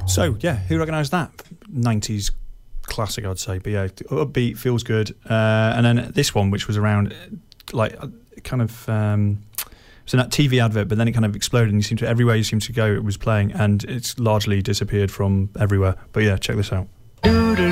So, yeah, who recognised that? 90s classic, I'd say. But yeah, upbeat, feels good. And then this one, which was around, like, kind of... it's in that TV advert, but then it kind of exploded, and everywhere you seem to go, it was playing, and it's largely disappeared from everywhere. But yeah, check this out.